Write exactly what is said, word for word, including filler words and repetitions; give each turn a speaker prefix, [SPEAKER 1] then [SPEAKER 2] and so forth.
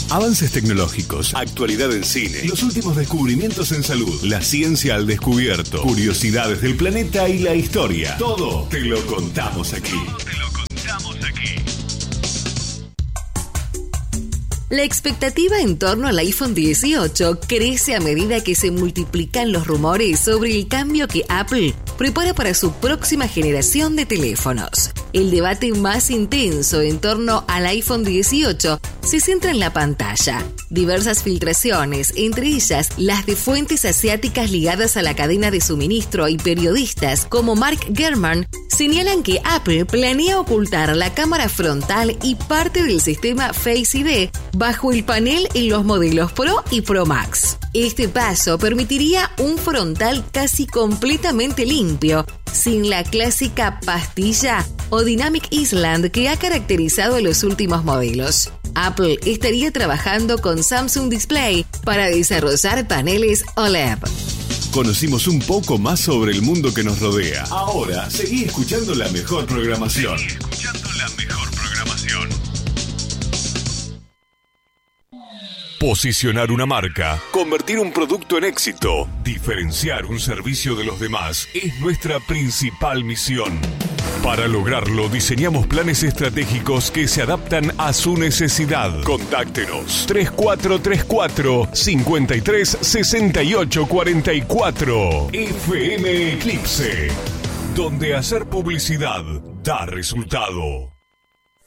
[SPEAKER 1] Avances tecnológicos, actualidad en cine, los últimos descubrimientos en salud, la ciencia al descubierto, curiosidades del planeta y la historia. Todo te lo contamos aquí. Todo te lo contamos aquí.
[SPEAKER 2] La expectativa en torno al iPhone dieciocho crece a medida que se multiplican los rumores sobre el cambio que Apple prepara para su próxima generación de teléfonos. El debate más intenso en torno al iPhone dieciocho se centra en la pantalla. Diversas filtraciones, entre ellas las de fuentes asiáticas ligadas a la cadena de suministro y periodistas como Mark Gurman, señalan que Apple planea ocultar la cámara frontal y parte del sistema Face I D bajo el panel en los modelos Pro y Pro Max. Este paso permitiría un frontal casi completamente limpio, sin la clásica pastilla o Dynamic Island que ha caracterizado a los últimos modelos. Apple estaría trabajando con Samsung Display para desarrollar paneles O L E D.
[SPEAKER 1] Conocimos un poco más sobre el mundo que nos rodea. Ahora, seguí escuchando la mejor programación. Seguí escuchando la mejor programación. Posicionar una marca, convertir un producto en éxito, diferenciar un servicio de los demás es nuestra principal misión. Para lograrlo, diseñamos planes estratégicos que se adaptan a su necesidad. Contáctenos tres cuatro tres cuatro, cinco tres seis ocho cuatro cuatro. F M Eclipse, donde hacer publicidad da resultado.